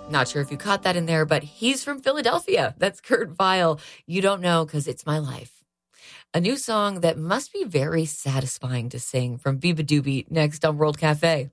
Not sure if you caught that in there, but he's from Philadelphia. That's Kurt Vile. You don't know because it's my life. A new song that must be very satisfying to sing from Biba Doobie next on World Cafe.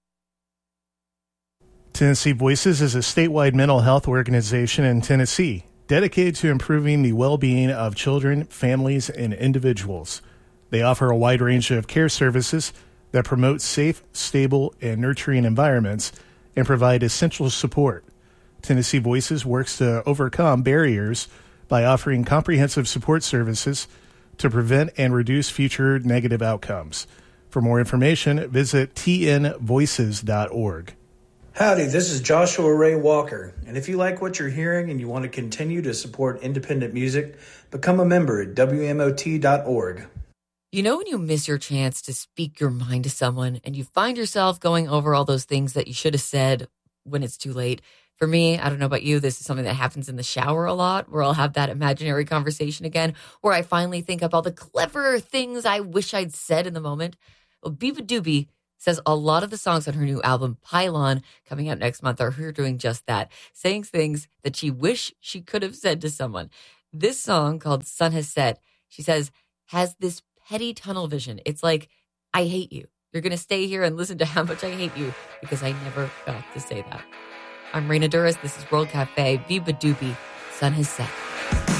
Tennessee Voices is a statewide mental health organization in Tennessee dedicated to improving the well-being of children, families, and individuals. They offer a wide range of care services that promote safe, stable, and nurturing environments and provide essential support. Tennessee Voices works to overcome barriers by offering comprehensive support services to prevent and reduce future negative outcomes. For more information, visit tnvoices.org. Howdy, this is Joshua Ray Walker, and if you like what you're hearing and you want to continue to support independent music, become a member at WMOT.org. You know when you miss your chance to speak your mind to someone and you find yourself going over all those things that you should have said when it's too late? For me, I don't know about you, this is something that happens in the shower a lot, where I'll have that imaginary conversation again, where I finally think of all the clever things I wish I'd said in the moment. Well, Biba Doobie says a lot of the songs on her new album, Pylon, coming out next month, are her doing just that, saying things that she wish she could have said to someone. This song, called Sun Has Set, she says, has this petty tunnel vision. It's like, I hate you. You're going to stay here and listen to how much I hate you because I never got to say that. I'm Raina Duras. This is World Cafe. Biba Doobie, Sun Has Set.